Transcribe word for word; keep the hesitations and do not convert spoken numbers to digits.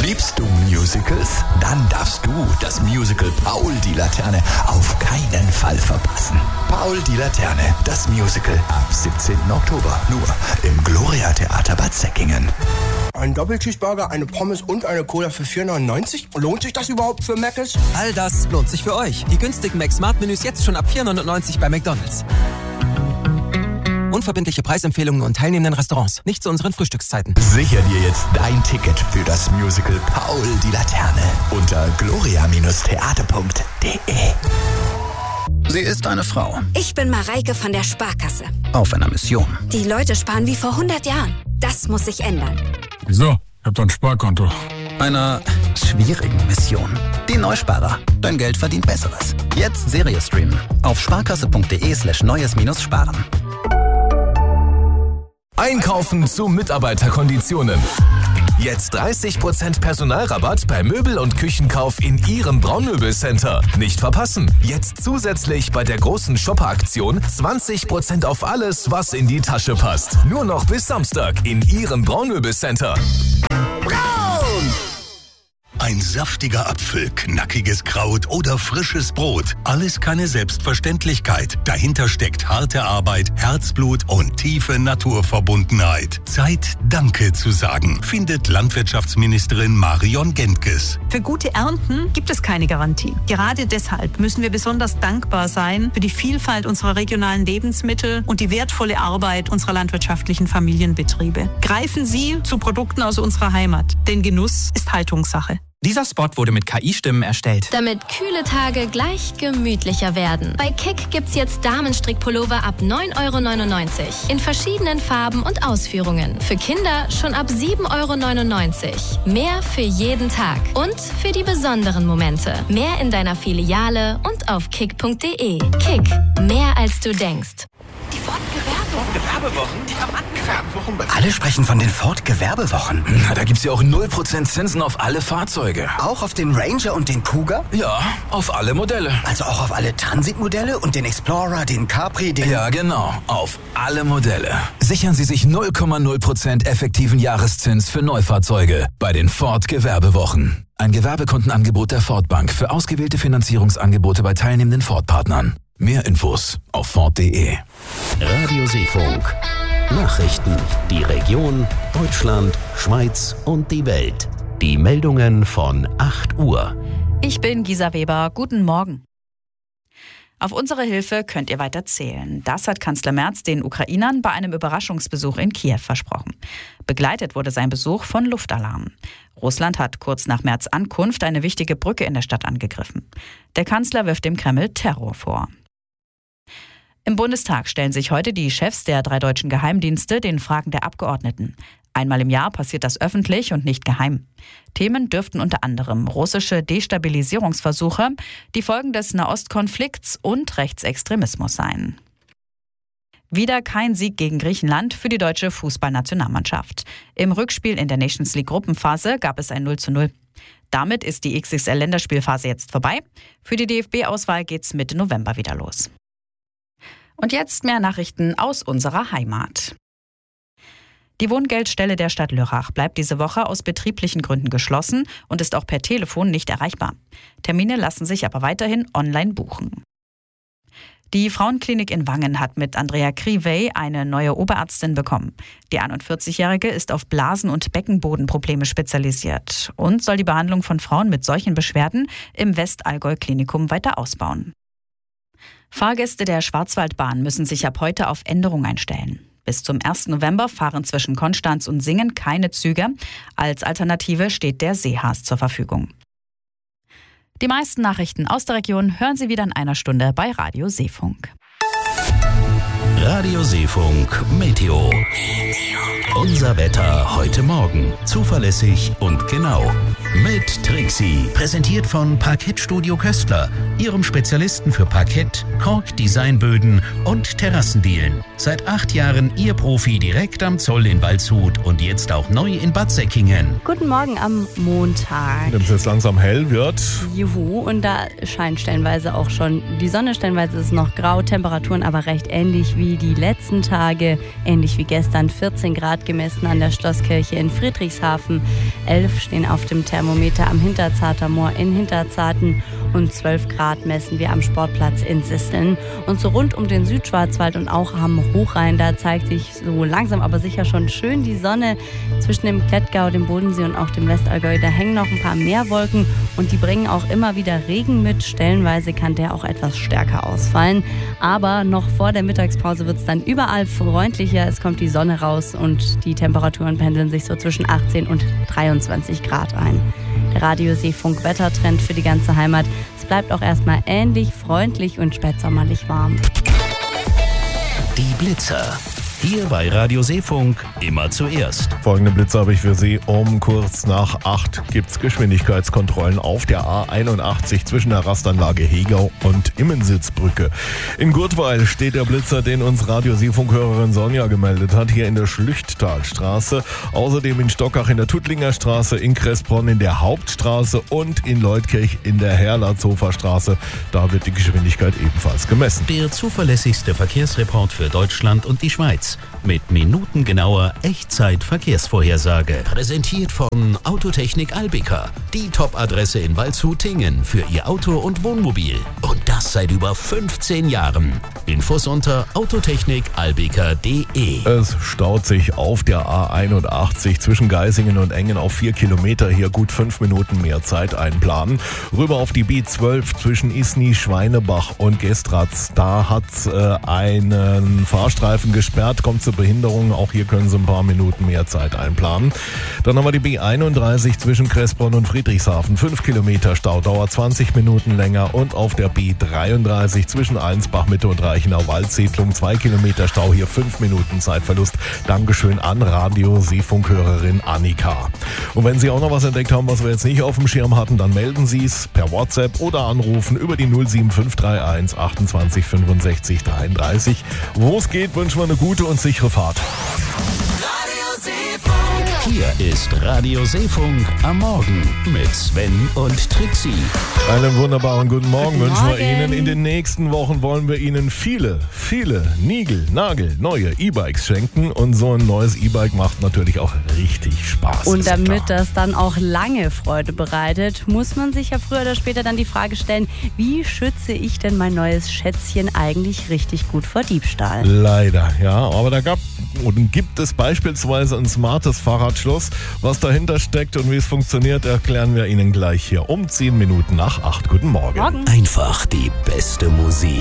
Liebst du Musicals? Dann darfst du das Musical Paul die Laterne auf keinen Fall verpassen. Paul die Laterne, das Musical ab siebzehnten Oktober. Nur im Gloria Theater Bad Säckingen. Ein Doppelcheeseburger, eine Pommes und eine Cola für vier neunundneunzig? Lohnt sich das überhaupt für Mc's? All das lohnt sich für euch. Die günstigen Mac-Smart-Menüs jetzt schon ab vier neunundneunzig bei McDonald's. Unverbindliche Preisempfehlungen und teilnehmenden Restaurants. Nicht zu unseren Frühstückszeiten. Sicher dir jetzt dein Ticket für das Musical Paul die Laterne unter gloria theater punkt de. Sie ist eine Frau. Ich bin Mareike von der Sparkasse. Auf einer Mission. Die Leute sparen wie vor hundert Jahren. Das muss sich ändern. Wieso? Ich hab doch ein Sparkonto. Einer schwierigen Mission. Die Neusparer. Dein Geld verdient Besseres. Jetzt Serie streamen. Auf sparkasse.de slash neues minus sparen. Einkaufen zu Mitarbeiterkonditionen. Jetzt dreißig Prozent Personalrabatt bei Möbel- und Küchenkauf in Ihrem Braunmöbelcenter. Nicht verpassen. Jetzt zusätzlich bei der großen Shopper-Aktion zwanzig Prozent auf alles, was in die Tasche passt. Nur noch bis Samstag in Ihrem Braunmöbelcenter. Braun! Ein saftiger Apfel, knackiges Kraut oder frisches Brot. Alles keine Selbstverständlichkeit. Dahinter steckt harte Arbeit, Herzblut und tiefe Naturverbundenheit. Zeit, Danke zu sagen, findet Landwirtschaftsministerin Marion Gentges. Für gute Ernten gibt es keine Garantie. Gerade deshalb müssen wir besonders dankbar sein für die Vielfalt unserer regionalen Lebensmittel und die wertvolle Arbeit unserer landwirtschaftlichen Familienbetriebe. Greifen Sie zu Produkten aus unserer Heimat, denn Genuss ist Haltungssache. Dieser Spot wurde mit K I-Stimmen erstellt. Damit kühle Tage gleich gemütlicher werden. Bei Kick gibt's jetzt Damenstrickpullover ab neun Euro neunundneunzig. In verschiedenen Farben und Ausführungen. Für Kinder schon ab sieben Euro neunundneunzig. Mehr für jeden Tag. Und für die besonderen Momente. Mehr in deiner Filiale und auf kick punkt de. Kick. Mehr als du denkst. Die Ford-Gewerbewochen, die am Gewerbewochen. Alle sprechen von den Ford-Gewerbewochen. Na, da gibt's ja auch null Prozent Zinsen auf alle Fahrzeuge. Auch auf den Ranger und den Kuga? Ja, auf alle Modelle. Also auch auf alle Transit-Modelle und den Explorer, den Capri, den... Ja, genau. Auf alle Modelle. Sichern Sie sich null Komma null Prozent effektiven Jahreszins für Neufahrzeuge bei den Ford-Gewerbewochen. Ein Gewerbekundenangebot der Ford Bank für ausgewählte Finanzierungsangebote bei teilnehmenden Ford-Partnern. Mehr Infos auf ford punkt de. Radio Seefunk. Nachrichten, die Region, Deutschland, Schweiz und die Welt. Die Meldungen von acht Uhr. Ich bin Gisa Weber. Guten Morgen. Auf unsere Hilfe könnt ihr weiter zählen. Das hat Kanzler Merz den Ukrainern bei einem Überraschungsbesuch in Kiew versprochen. Begleitet wurde sein Besuch von Luftalarm. Russland hat kurz nach Merz' Ankunft eine wichtige Brücke in der Stadt angegriffen. Der Kanzler wirft dem Kreml Terror vor. Im Bundestag stellen sich heute die Chefs der drei deutschen Geheimdienste den Fragen der Abgeordneten. Einmal im Jahr passiert das öffentlich und nicht geheim. Themen dürften unter anderem russische Destabilisierungsversuche, die Folgen des Nahostkonflikts und Rechtsextremismus sein. Wieder kein Sieg gegen Griechenland für die deutsche Fußballnationalmannschaft. Im Rückspiel in der Nations League Gruppenphase gab es ein null zu null. Damit ist die X X L-Länderspielphase jetzt vorbei. Für die D F B-Auswahl geht's Mitte November wieder los. Und jetzt mehr Nachrichten aus unserer Heimat. Die Wohngeldstelle der Stadt Lörrach bleibt diese Woche aus betrieblichen Gründen geschlossen und ist auch per Telefon nicht erreichbar. Termine lassen sich aber weiterhin online buchen. Die Frauenklinik in Wangen hat mit Andrea Krivey eine neue Oberärztin bekommen. Die einundvierzigjährige ist auf Blasen- und Beckenbodenprobleme spezialisiert und soll die Behandlung von Frauen mit solchen Beschwerden im Westallgäu-Klinikum weiter ausbauen. Fahrgäste der Schwarzwaldbahn müssen sich ab heute auf Änderung einstellen. Bis zum ersten November fahren zwischen Konstanz und Singen keine Züge. Als Alternative steht der Seehaas zur Verfügung. Die meisten Nachrichten aus der Region hören Sie wieder in einer Stunde bei Radio Seefunk. Radio Seefunk Meteo. Unser Wetter heute Morgen. Zuverlässig und genau. Mit Trixie. Präsentiert von Parkettstudio Köstler. Ihrem Spezialisten für Parkett, Kork-Designböden und Terrassendielen. Seit acht Jahren Ihr Profi direkt am Zoll in Waldshut und jetzt auch neu in Bad Säckingen. Guten Morgen am Montag. Wenn es jetzt langsam hell wird. Juhu, und da scheint stellenweise auch schon die Sonne. Stellenweise ist es noch grau, Temperaturen aber recht ähnlich wie die letzten Tage. Ähnlich wie gestern, vierzehn Grad gemessen an der Schlosskirche in Friedrichshafen. elf stehen auf dem Terrassen. Thermometer am Hinterzarter Moor in Hinterzarten und zwölf Grad messen wir am Sportplatz in Sisseln. Und so rund um den Südschwarzwald und auch am Hochrhein, da zeigt sich so langsam aber sicher schon schön die Sonne. Zwischen dem Klettgau, dem Bodensee und auch dem Westallgäu, da hängen noch ein paar mehr Wolken und die bringen auch immer wieder Regen mit. Stellenweise kann der auch etwas stärker ausfallen. Aber noch vor der Mittagspause wird es dann überall freundlicher. Es kommt die Sonne raus und die Temperaturen pendeln sich so zwischen achtzehn und dreiundzwanzig Grad ein. Der Radio Seefunk Wettertrend für die ganze Heimat. Es bleibt auch erstmal ähnlich freundlich und spätsommerlich warm. Die Blitzer. Hier bei Radio Seefunk immer zuerst. Folgende Blitze habe ich für Sie. Um kurz nach acht gibt es Geschwindigkeitskontrollen auf der A einundachtzig zwischen der Rastanlage Hegau und Immensitzbrücke. In Gurtweil steht der Blitzer, den uns Radio Seefunk-Hörerin Sonja gemeldet hat, hier in der Schlüchttalstraße. Außerdem in Stockach in der Tuttlinger Straße, in Kressbronn in der Hauptstraße und in Leutkirch in der Herlatzhofer Straße. Da wird die Geschwindigkeit ebenfalls gemessen. Der zuverlässigste Verkehrsreport für Deutschland und die Schweiz. Mit minutengenauer Echtzeit-Verkehrsvorhersage. Präsentiert von Autotechnik Albika. Die Top-Adresse in Waldshut-Tingen für Ihr Auto und Wohnmobil. Und das seit über fünfzehn Jahren. Infos unter autotechnik albika punkt de. Es staut sich auf der A einundachtzig zwischen Geisingen und Engen auf vier Kilometer. Hier gut fünf Minuten mehr Zeit einplanen. Rüber auf die B zwölf zwischen Isny, Schweinebach und Gestratz. Da hat äh, einen Fahrstreifen gesperrt. Kommt zur Behinderung. Auch hier können Sie ein paar Minuten mehr Zeit einplanen. Dann haben wir die B einunddreißig zwischen Kressbronn und Friedrichshafen. fünf Kilometer Stau, dauert zwanzig Minuten länger. Und auf der B dreiunddreißig zwischen Allensbach Mitte und Reichenau Waldsiedlung. zwei Kilometer Stau, hier fünf Minuten Zeitverlust. Dankeschön an Radio Seefunk-Hörerin Annika. Und wenn Sie auch noch was entdeckt haben, was wir jetzt nicht auf dem Schirm hatten, dann melden Sie es per WhatsApp oder anrufen über die null sieben fünf drei eins achtundzwanzig fünfundsechzig dreiunddreißig. Wo es geht, wünschen wir eine gute und sichere Fahrt. Hier ist Radio Seefunk am Morgen mit Sven und Trixie. Einen wunderbaren guten Morgen Guten wünschen wir Morgen. Ihnen. In den nächsten Wochen wollen wir Ihnen viele, viele Nigel, Nagel, neue E-Bikes schenken. Und so ein neues E-Bike macht natürlich auch richtig Spaß. Und ist ja damit klar. das dann auch lange Freude bereitet, muss man sich ja früher oder später dann die Frage stellen, wie schütze ich denn mein neues Schätzchen eigentlich richtig gut vor Diebstahl? Leider, ja. Aber da gab und gibt es beispielsweise ein smartes Fahrradschloss. Was dahinter steckt und wie es funktioniert, erklären wir Ihnen gleich hier um zehn Minuten nach acht. Guten Morgen. Morgen. Einfach die beste Musik.